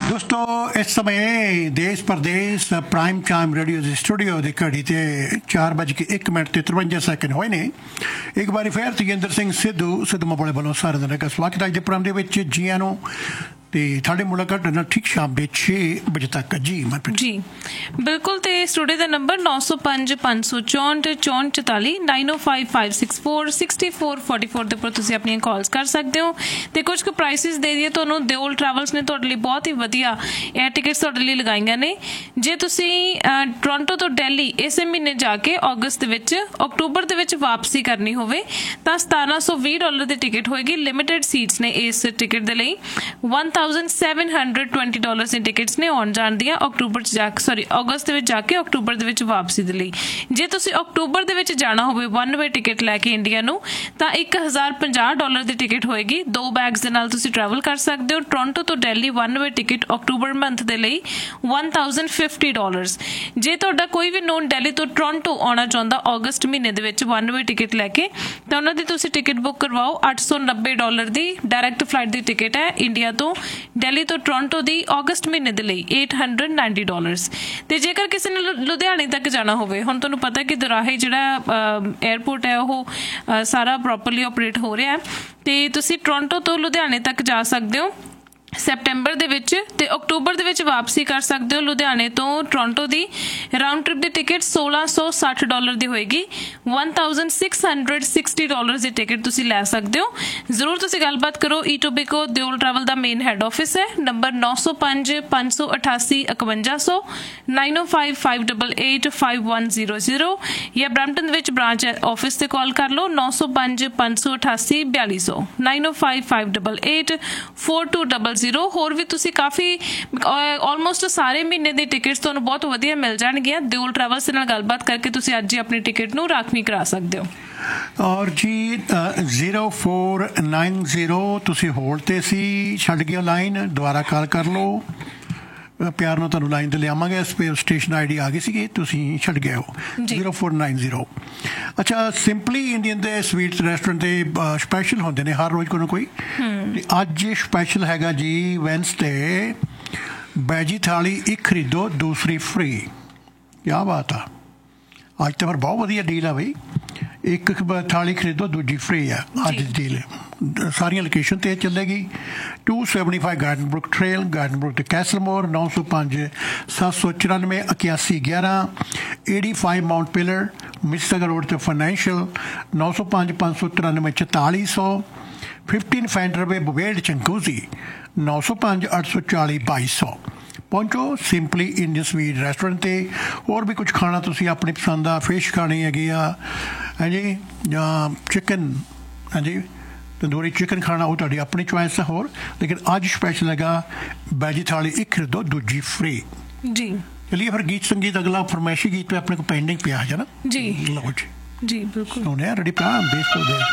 दोस्तों इस समय देश प्रदेश प्राइम टाइम रेडियो के स्टूडियो की घड़ी ते 4:01 ते 53 होए ने। एक बार फिर तजिंदर सिंह सिद्धू मबोले वालों सारे दिन का स्वागत है। प्रोग्राम के जी आनू ਤੇ ਤੁਹਾਡੇ ਮੁਲਾਕਾਤ ਨਾਲ ਠੀਕ ਸ਼ਾਮ ਦੇ 6 ਵਜੇ ਤੱਕ ਜੀ ਮਨਪ੍ਰੀਤ ਜੀ ਬਿਲਕੁਲ। ਤੇ ਸਟੂਡੀਓ ਦਾ ਨੰਬਰ 905 564 6444 9055646444 ਦੇ ਉੱਪਰ ਤੁਸੀਂ ਆਪਣੀਆਂ ਕਾਲਸ ਕਰ ਸਕਦੇ ਹੋ। ਤੇ ਕੁਝ ਕੁ ਪ੍ਰਾਈਸਿਸ ਦੇ ਦਈਏ ਤੁਹਾਨੂੰ। ਦਿਓਲ ਟਰੈਵਲਸ ਨੇ ਤੁਹਾਡੇ ਲਈ ਬਹੁਤ ਹੀ ਵਧੀਆ 에ਅਰ ਟਿਕਟਸ ਤੁਹਾਡੇ ਲਈ ਲਗਾਈਆਂ ਨੇ। ਜੇ ਤੁਸੀਂ ਟੋਰਾਂਟੋ ਤੋਂ ਦਿੱਲੀ ਇਸੇ ਮਹੀਨੇ ਜਾ ਕੇ ਅਗਸਤ ਦੇ ਵਿੱਚ ਅਕਤੂਬਰ ਦੇ ਵਿੱਚ ਵਾਪਸੀ ਕਰਨੀ ਹੋਵੇ ਤਾਂ $1720 ਦੀ ਟਿਕਟ ਹੋਏਗੀ। ਲਿਮਿਟਡ ਸੀਟਸ ਨੇ ਇਸ ਟਿਕਟ ਦੇ ਲਈ। $1,720 ਦੀ ਟਿਕਟਸ ਨੇ ਆਉਣ ਜਾਣ ਦੀਆਂ ਅਕਤੂਬਰ 'ਚ ਅਗਸਤ ਦੇ ਵਿੱਚ ਜਾ ਕੇ ਅਕਤੂਬਰ ਦੇ ਵਿੱਚ ਵਾਪਸੀ ਦੇ ਲਈ। ਜੇ ਤੁਸੀਂ ਅਕਤੂਬਰ ਦੇ ਵਿੱਚ ਜਾਣਾ ਹੋਵੇ ਵਨ ਵੇ ਟਿਕਟ ਲੈ ਕੇ ਇੰਡੀਆ ਨੂੰ ਤਾਂ $1,050 ਦੀ ਟਿਕਟ ਹੋਏਗੀ। 2 ਬੈਗਸ ਦੇ ਨਾਲ ਤੁਸੀਂ ਟਰੈਵਲ ਕਰ ਸਕਦੇ ਹੋ। ਟੋਰਾਂਟੋ ਤੋਂ Delhi one way ticket October month ਦੇ ਲਈ $1,050। ਜੇ ਤੁਹਾਡਾ ਕੋਈ ਵੀ ਨੋਨ ਦਿੱਲੀ ਤੋਂ ਟੋਰਾਂਟੋ ਆਉਣਾ ਚਾਹੁੰਦਾ ਅਗਸਤ ਮਹੀਨੇ ਦੇ ਵਿੱਚ ਵਨ ਵੇ ਟਿਕਟ ਲੈ ਕੇ ਤਾਂ ਉਹਨਾਂ ਦੀ ਤੁਸੀਂ ਟਿਕਟ ਬੁੱਕ ਕਰਵਾਓ। $890 ਦੀ ਡਾਇਰੈਕਟ ਫਲਾਈਟ ਦੀ ਟਿਕਟ ਹੈ ਇੰਡੀਆ ਤੋਂ ਦਿੱਲੀ ਤੋਂ ਟੋਰਾਂਟੋ ਦੀ ਅਗਸਤ ਮਹੀਨੇ ਦੇ ਲਈ $890। ਤੇ ਜੇਕਰ ਕਿਸੇ ਨੇ ਲੁਧਿਆਣੇ ਤੱਕ ਜਾਣਾ ਹੋਵੇ, ਹੁਣ ਤੁਹਾਨੂੰ ਪਤਾ ਕਿ ਦੁਰਾਹੇ ਜਿਹੜਾ ਏਅਰਪੋਰਟ ਹੈ ਉਹ ਸਾਰਾ ਪ੍ਰੋਪਰਲੀ ਆਪਰੇਟ ਹੋ ਰਿਹਾ ਤੇ ਤੁਸੀਂ ਟੋਰਾਂਟੋ ਤੋਂ ਲੁਧਿਆਣੇ ਤੱਕ ਜਾ ਸਕਦੇ ਹੋ ਸੈਪਟੈਂਬਰ ਦੇ ਵਿੱਚ ਤੇ ਅਕਤੂਬਰ ਦੇ ਵਿੱਚ ਵਾਪਸੀ ਕਰ ਸਕਦੇ ਹੋ। ਲੁਧਿਆਣੇ ਤੋਂ ਟੋਰਾਂਟੋ ਦੀ ਰਾਊਂਡ ਟ੍ਰਿਪ ਦੀ ਟਿਕਟ $1,660 ਦੀ ਹੋਏਗੀ। $1,660 ਦੀ ਟਿਕਟ ਤੁਸੀਂ ਲੈ ਸਕਦੇ ਹੋ। ਜ਼ਰੂਰ ਤੁਸੀਂ ਗੱਲਬਾਤ ਕਰੋ। ਈਟੋਬਿਕੋ ਦਿਓਲ ਟਰੈਵਲ ਦਾ ਮੇਨ ਹੈਡ ਆਫਿਸ ਹੈ। ਨੰਬਰ 905 588 5100 9055885100 ਜਾਂ ਬਰੈਂਪਟਨ ਵਿੱਚ ਬ੍ਰਾਂਚ ਆਫਿਸ ਤੇ ਕਾਲ ਕਰ ਲਓ 905 588 4200 9055884200। ਹੋਰ ਵੀ ਤੁਸੀਂ ਕਾਫੀ ਆਲਮੋਸਟ ਸਾਰੇ ਮਹੀਨੇ ਦੀ ਟਿਕਟਸ ਤੁਹਾਨੂੰ ਬਹੁਤ ਵਧੀਆ ਮਿਲ ਜਾਣਗੀਆਂ। ਦਿਓਲ ਟਰੈਵਲਸ ਦੇ ਨਾਲ ਗੱਲਬਾਤ ਕਰਕੇ ਤੁਸੀਂ ਅੱਜ ਹੀ ਆਪਣੀ ਟਿਕਟ ਨੂੰ ਰਾਖਵੀਂ ਕਰਾ ਸਕਦੇ ਹੋ। ਔਰ ਜੀ 0490 ਤੁਸੀਂ ਹੋਲਡ ਤੇ ਸੀ, ਛੱਡ ਗਏ ਲਾਈਨ, ਦੁਬਾਰਾ ਕਾਲ ਕਰ ਲਓ। ਪਿਆਰ ਨਾਲ ਤੁਹਾਨੂੰ ਲਾਈਨ ਤੇ ਲਿਆਵਾਂਗੇ। ਸਟੇਸ਼ਨ ਆਈਡੀ ਆ ਗਈ ਸੀਗੀ, ਤੁਸੀਂ ਛੱਡ ਗਏ ਹੋ 0490। ਅੱਛਾ, ਸਿੰਪਲੀ ਇੰਡੀਅਨ ਦੇ ਸਵੀਟਸ ਰੈਸਟੋਰੈਂਟ ਦੇ ਸਪੈਸ਼ਲ ਹੁੰਦੇ ਨੇ ਹਰ ਰੋਜ਼ ਕੋਈ ਨਾ ਕੋਈ। ਤੇ ਅੱਜ ਸਪੈਸ਼ਲ ਹੈਗਾ ਜੀ ਵੈਨਸਡੇ ਵੈਜੀ ਥਾਲੀ ਇੱਕ ਖਰੀਦੋ ਦੂਸਰੀ ਫ੍ਰੀ। ਕਿਆ ਬਾਤ ਆ, ਅੱਜ ਤਾਂ ਫਿਰ ਬਹੁਤ ਵਧੀਆ ਡੀਲ ਆ ਬਈ। ਇੱਕ ਥਾਲੀ ਖਰੀਦੋ ਦੂਜੀ ਫ੍ਰੀ ਆ ਅੱਜ ਦੀ ਡੀਲ। ਸਾਰੀਆਂ ਲੋਕੇਸ਼ਨ ਤੇ ਚੱਲੇਗੀ। 275 garden Brook trail, garden Brook ਤੇ ਕੈਸਲਮੋਰ। 905 794 8111 85 ਮਾਊਂਟ ਪਿਲਰ ਮਿਸਟਰ ਰੋਡ ਤੇ ਫਾਈਨੈਂਸ਼ੀਅਲ। 905 593 4400 15 ਫੈਂਡਰ ਵੇ ਬਵੇਡ ਚੰਕੂਜ਼ੀ। 905 840 2200 ਪਹੁੰਚੋ ਸਿੰਪਲੀ ਇੰਡੀਅਨ ਸਵੀਟ ਰੈਸਟੋਰੈਂਟ ਤੇ। ਹੋਰ ਵੀ ਕੁਝ ਖਾਣਾ ਤੁਸੀਂ ਆਪਣੀ ਪਸੰਦ ਦਾ, ਫਿਸ਼ ਖਾਣੀ ਹੈਗੀ ਆ ਹਾਂਜੀ ਜਾਂ ਚਿਕਨ, ਹਾਂਜੀ ਤੰਦੂਰੀ ਚਿਕਨ ਖਾਣਾ, ਉਹ ਤੁਹਾਡੀ ਆਪਣੀ ਚੁਆਇਸ ਹੈ। ਹੋਰ ਲੇਕਿਨ ਅੱਜ ਸਪੈਸ਼ਲ ਹੈਗਾ ਵੈਜੀ ਥਾਲੀ ਇੱਕ ਖਰੀਦੋ ਦੂਜੀ ਫ੍ਰੀ ਜੀ। ਚਲਿਏ ਫਿਰ ਗੀਤ ਸੰਗੀਤ ਅਗਲਾ ਫਰਮਾਇਸ਼ੀ ਗੀਤ ਆਪਣੇ ਕੋਲ ਪੈਂਡਿੰਗ ਪਿਆ ਹੈ ਨਾ ਜੀ। ਲਓ ਜੀ ਬਿਲਕੁਲ ਸੁਣਿਆ ਰੈਡੀ ਪਲਾਨ ਦੇਸ਼ ਤੋਂ ਦੇਸ਼।